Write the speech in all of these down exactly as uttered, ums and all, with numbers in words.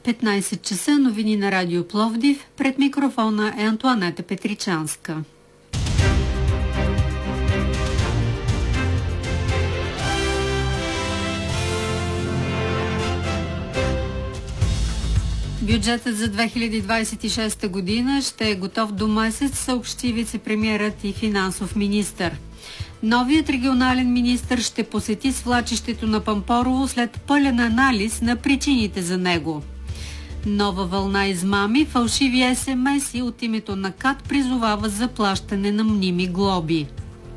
петнайсет часа, новини на Радио Пловдив. Пред микрофона е Антоанета Петричанска. Бюджетът за две хиляди двайсет и шеста година ще е готов до месец, съобщи вицепремиерът и финансов министър. Новият регионален министър ще посети свлачището на Пампорово след пълен анализ на причините за него. Нова вълна измами, фалшиви ес ем ес-и от името на КАТ призовава за плащане на мними глоби.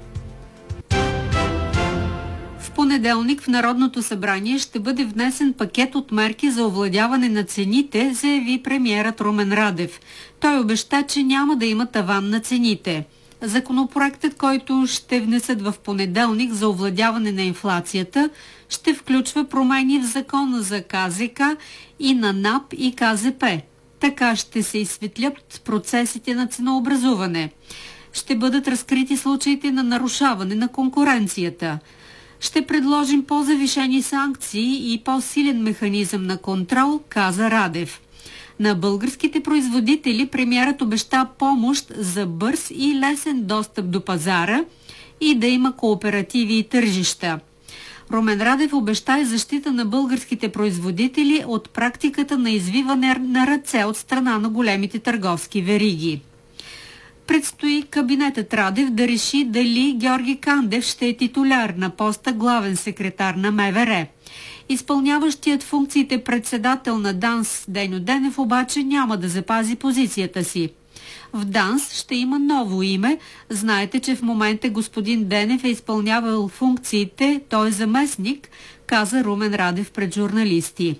В понеделник в Народното събрание ще бъде внесен пакет от мерки за овладяване на цените, заяви премиерът Румен Радев. Той обеща, че няма да има таван на цените. Законопроектът, който ще внесат в понеделник за овладяване на инфлацията, ще включва промени в закона за ка зе ка и на ен а пе и казе пе. Така ще се изсветлят процесите на ценообразуване. Ще бъдат разкрити случаите на нарушаване на конкуренцията. Ще предложим по-завишени санкции и по-силен механизъм на контрол, каза Радев. На българските производители премиерът обеща помощ за бърз и лесен достъп до пазара и да има кооперативи и тържища. Румен Радев обеща и защита на българските производители от практиката на извиване на ръце от страна на големите търговски вериги. Предстои кабинетът Радев да реши дали Георги Кандев ще е титуляр на поста главен секретар на ем вэ ер. Изпълняващият функциите председател на ДАНС Деньо Денев обаче няма да запази позицията си. В ДАНС ще има ново име. Знаете, че в момента господин Денев е изпълнявал функциите, той е заместник, каза Румен Радев пред журналисти.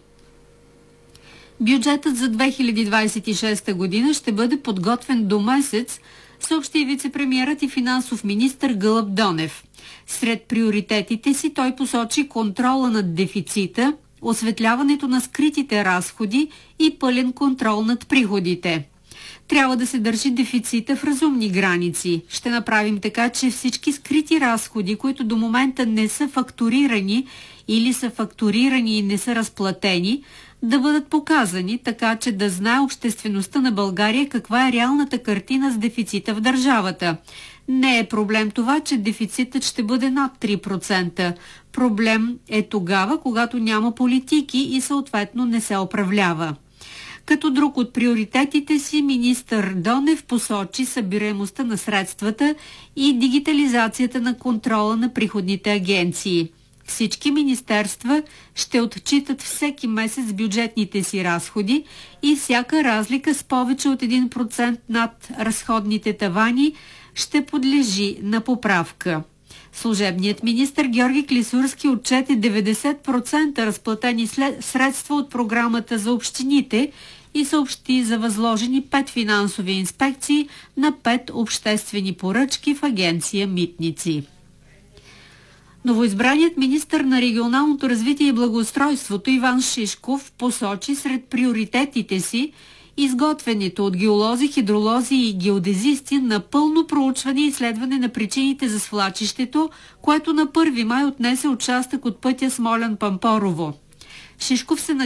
Бюджетът за две хиляди двайсет и шеста година ще бъде подготвен до месец, съобщи вицепремиерът и финансов министър Гълъб Донев. Сред приоритетите си той посочи контрола над дефицита, осветляването на скритите разходи и пълен контрол над приходите. Трябва да се държи дефицита в разумни граници. Ще направим така, че всички скрити разходи, които до момента не са фактурирани или са фактурирани и не са разплатени, да бъдат показани, така че да знае обществеността на България каква е реалната картина с дефицита в държавата. Не е проблем това, че дефицитът ще бъде над три процента. Проблем е тогава, когато няма политики и съответно не се управлява. Като друг от приоритетите си, министър Донев посочи събираемостта на средствата и дигитализацията на контрола на приходните агенции. Всички министерства ще отчитат всеки месец бюджетните си разходи и всяка разлика с повече от един процент над разходните тавани ще подлежи на поправка. Служебният министър Георги Клисурски отчете деветдесет процента разплатени средства от програмата за общините и съобщи за възложени пет финансови инспекции на пет обществени поръчки в агенция Митници. Новоизбраният министър на регионалното развитие и благоустройството Иван Шишков посочи сред приоритетите си изготвянето от геолози, хидролози и геодезисти на пълно проучване и изследване на причините за свлачището, което на първи май отнесе участък от пътя Смолян-Пампорово. Шишков се